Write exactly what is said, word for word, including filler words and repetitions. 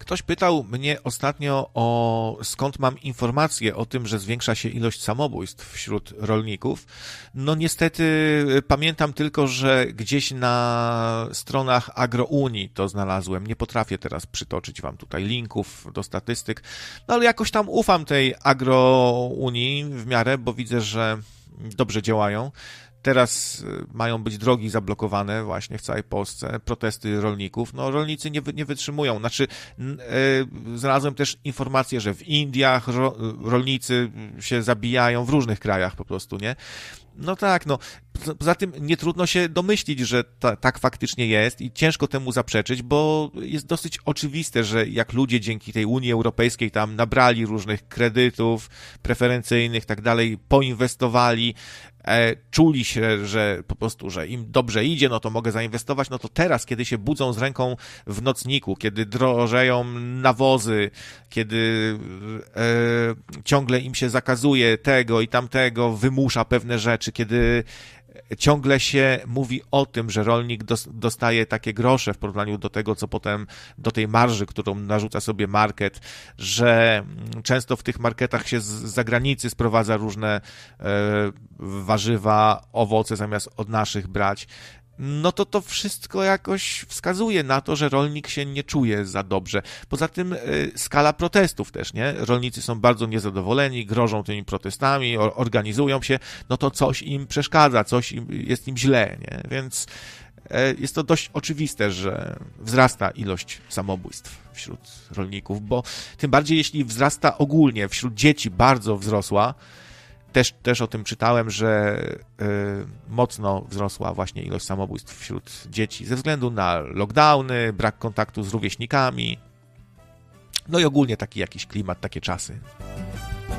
Ktoś pytał mnie ostatnio o skąd mam informacje o tym, że zwiększa się ilość samobójstw wśród rolników. No niestety pamiętam tylko, że gdzieś na stronach Agrounii to znalazłem. Nie potrafię teraz przytoczyć wam tutaj linków do statystyk, no ale jakoś tam ufam tej Agrounii w miarę, bo widzę, że dobrze działają. Teraz mają być drogi zablokowane właśnie w całej Polsce, protesty rolników. No rolnicy nie, wy, nie wytrzymują. Znaczy, yy, znalazłem też informację, że w Indiach ro, rolnicy się zabijają, w różnych krajach po prostu, nie? No tak, no. Poza tym nie trudno się domyślić, że ta, tak faktycznie jest i ciężko temu zaprzeczyć, bo jest dosyć oczywiste, że jak ludzie dzięki tej Unii Europejskiej tam nabrali różnych kredytów preferencyjnych, tak dalej, poinwestowali, e, czuli się, że po prostu, że im dobrze idzie, no to mogę zainwestować, no to teraz, kiedy się budzą z ręką w nocniku, kiedy drożeją nawozy, kiedy e, ciągle im się zakazuje tego i tamtego, wymusza pewne rzeczy, kiedy ciągle się mówi o tym, że rolnik dostaje takie grosze w porównaniu do tego, co potem do tej marży, którą narzuca sobie market, że często w tych marketach się z zagranicy sprowadza różne e, warzywa, owoce zamiast od naszych brać. No to to wszystko jakoś wskazuje na to, że rolnik się nie czuje za dobrze. Poza tym y, skala protestów też, nie? Rolnicy są bardzo niezadowoleni, grożą tymi protestami, or, organizują się, no to coś im przeszkadza, coś im, jest im źle, nie? Więc y, jest to dość oczywiste, że wzrasta ilość samobójstw wśród rolników, bo tym bardziej jeśli wzrasta ogólnie, wśród dzieci bardzo wzrosła. Też, też o tym czytałem, że y, mocno wzrosła właśnie ilość samobójstw wśród dzieci ze względu na lockdowny, brak kontaktu z rówieśnikami, no i ogólnie taki jakiś klimat, takie czasy.